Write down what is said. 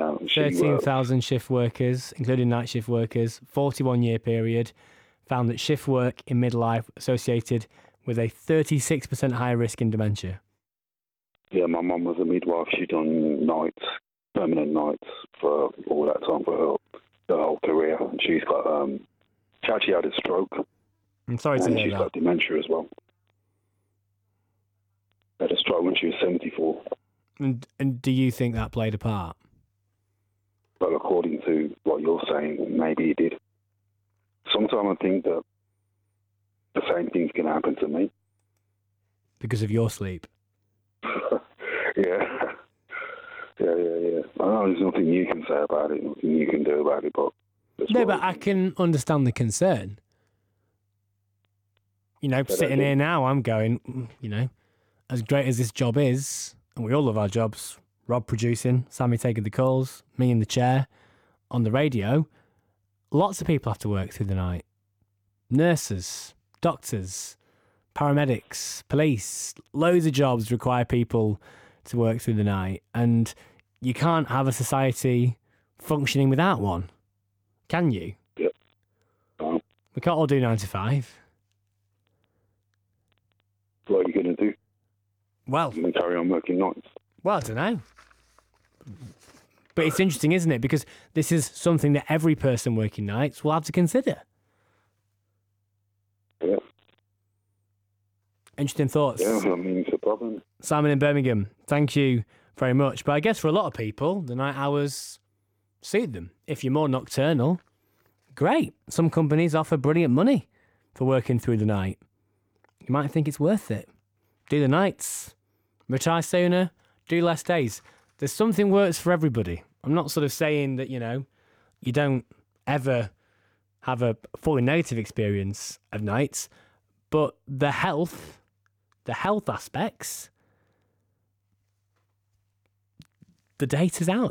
know, 13,000 shift workers, including night shift workers, 41-year period, found that shift work in midlife associated with a 36% higher risk in dementia. Yeah, my mum was a midwife. She'd done nights, permanent nights for all that time for her whole career. And she's got, she actually had a stroke. I'm sorry to and hear she's that. got dementia as well. Had a stroke when she was 74. And do you think that played a part? But according to what you're saying, maybe it did. Sometimes I think that the same thing's going to happen to me. Because of your sleep? Yeah. Yeah. I know there's nothing you can say about it, nothing you can do about it, but... No, but I can understand the concern. You know, sitting here now, I'm going, you know, as great as this job is, and we all love our jobs, Rob producing, Sammy taking the calls, me in the chair, on the radio, lots of people have to work through the night. Nurses, doctors, paramedics, police, loads of jobs require people to work through the night, and you can't have a society functioning without one, can you? Yeah. We can't all do 9 to 5. What are you going to do? Well, You're going to carry on working nights? Well, I don't know. But it's interesting, isn't it? Because this is something that every person working nights will have to consider. Yeah. Interesting thoughts. Yeah, I mean, it's a problem. Simon in Birmingham, thank you very much. But I guess for a lot of people, the night hours suit them. If you're more nocturnal, great. Some companies offer brilliant money for working through the night. You might think it's worth it. Do the nights. Retire sooner. Do less days. There's something works for everybody. I'm not sort of saying that, you know, you don't ever have a fully negative experience of nights, but the health aspects, the data's out